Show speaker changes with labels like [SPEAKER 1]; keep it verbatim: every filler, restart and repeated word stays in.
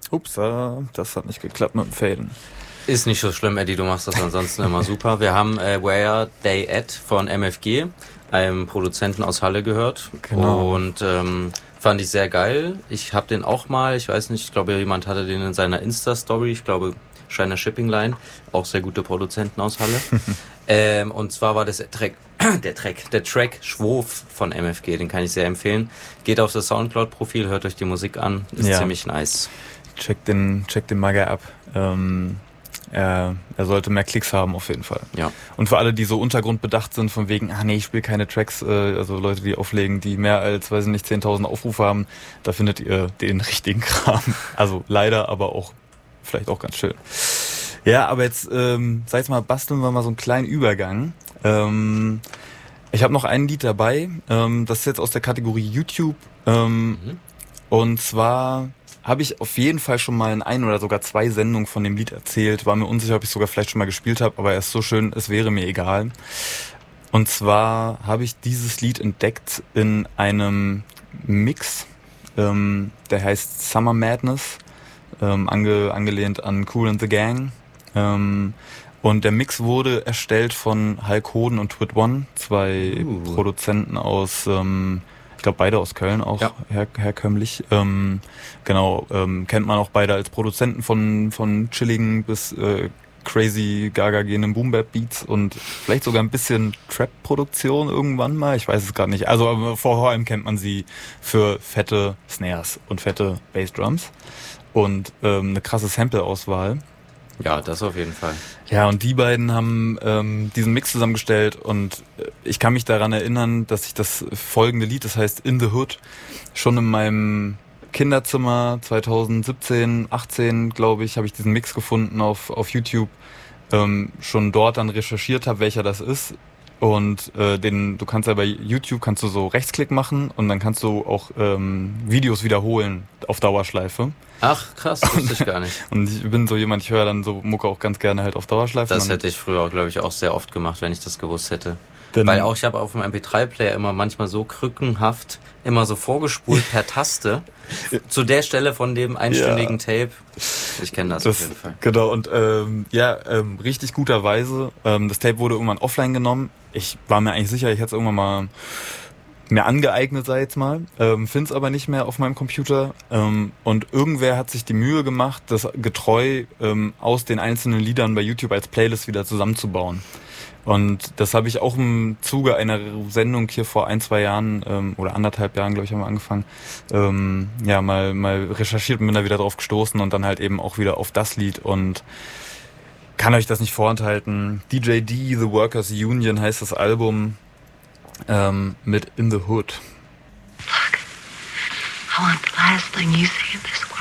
[SPEAKER 1] Ups, das hat nicht geklappt mit dem Faden.
[SPEAKER 2] Ist nicht so schlimm, Eddie, du machst das ansonsten immer super. Wir haben äh, Where They At von M F G, einem Produzenten aus Halle, gehört.
[SPEAKER 1] Genau.
[SPEAKER 2] Und ähm, fand ich sehr geil. Ich habe den auch mal, ich weiß nicht, ich glaube, jemand hatte den in seiner Insta-Story, ich glaube, Shiner Shipping Line, auch sehr gute Produzenten aus Halle. ähm, und zwar war das der Track, der Track, der Track Schwof von M F G, den kann ich sehr empfehlen. Geht auf das Soundcloud-Profil, hört euch die Musik an, ist
[SPEAKER 1] Ja.
[SPEAKER 2] ziemlich nice.
[SPEAKER 1] Check den, check den Magger ab. Ähm, er, er sollte mehr Klicks haben auf jeden Fall.
[SPEAKER 2] Ja.
[SPEAKER 1] Und für alle, die so untergrundbedacht sind, von wegen, ah nee, ich spiele keine Tracks, äh, also Leute, die auflegen, die mehr als, weiß ich nicht, zehntausend Aufrufe haben, da findet ihr den richtigen Kram. Also leider, aber auch vielleicht auch ganz schön. Ja, aber jetzt, ähm, sag ich mal, basteln wir mal so einen kleinen Übergang. Ähm, ich habe noch ein Lied dabei, ähm, das ist jetzt aus der Kategorie YouTube. Ähm,
[SPEAKER 2] Mhm.
[SPEAKER 1] Und zwar habe ich auf jeden Fall schon mal in ein oder sogar zwei Sendungen von dem Lied erzählt. War mir unsicher, ob ich sogar vielleicht schon mal gespielt habe, aber er ist so schön, es wäre mir egal. Und zwar habe ich dieses Lied entdeckt in einem Mix, ähm, der heißt Summer Madness, ähm, ange, angelehnt an Kool and the Gang. Ähm, und der Mix wurde erstellt von Hulk Hoden und Twit One, zwei
[SPEAKER 2] Uh.
[SPEAKER 1] Produzenten aus... Ähm, ich glaube beide aus Köln auch
[SPEAKER 2] Ja.
[SPEAKER 1] her, herkömmlich. Ähm, genau, ähm, kennt man auch beide als Produzenten von von chilligen bis äh, crazy gaga gehenden Boom-Bap-Beats und vielleicht sogar ein bisschen Trap-Produktion irgendwann mal. Ich weiß es gerade nicht. Also aber vor allem kennt man sie für fette Snares und fette Bassdrums und ähm, eine krasse Sample-Auswahl.
[SPEAKER 2] Ja, das auf jeden Fall.
[SPEAKER 1] Ja, und die beiden haben ähm, diesen Mix zusammengestellt und äh, ich kann mich daran erinnern, dass ich das folgende Lied, das heißt In the Hood, schon in meinem Kinderzimmer zweitausendsiebzehn, achtzehn, glaube ich, habe ich diesen Mix gefunden auf auf YouTube, ähm, schon dort dann recherchiert habe, welcher das ist. Und äh, den, du kannst ja bei YouTube kannst du so Rechtsklick machen und dann kannst du auch ähm, Videos wiederholen auf Dauerschleife.
[SPEAKER 2] Ach, krass, wusste ich gar nicht.
[SPEAKER 1] Und ich bin so jemand, ich höre dann so Mucke auch ganz gerne halt auf Dauerschleife.
[SPEAKER 2] Das
[SPEAKER 1] dann,
[SPEAKER 2] hätte ich früher, glaube ich, auch sehr oft gemacht, wenn ich das gewusst hätte.
[SPEAKER 1] dann,
[SPEAKER 2] Weil auch ich habe auf dem M P drei Player immer manchmal so krückenhaft immer so vorgespult per Taste zu der Stelle von dem einstündigen Tape. Ich kenne das,
[SPEAKER 1] das
[SPEAKER 2] auf jeden Fall.
[SPEAKER 1] Genau, und ähm, ja, ähm, richtig guterweise. Ähm, das Tape wurde irgendwann offline genommen. Ich war mir eigentlich sicher, ich hätte es irgendwann mal mir angeeignet, sei jetzt mal. Ähm, Find's aber nicht mehr auf meinem Computer. Ähm, und irgendwer hat sich die Mühe gemacht, das getreu ähm, aus den einzelnen Liedern bei YouTube als Playlist wieder zusammenzubauen. Und das habe ich auch im Zuge einer Sendung hier vor ein, zwei Jahren ähm, oder anderthalb Jahren, glaube ich, haben wir angefangen, ähm, ja, mal mal recherchiert und bin da wieder drauf gestoßen und dann halt eben auch wieder auf das Lied und kann euch das nicht vorenthalten. D J D, The Workers Union heißt das Album ähm, mit In the Hood.
[SPEAKER 3] Look, I want the last thing you say in this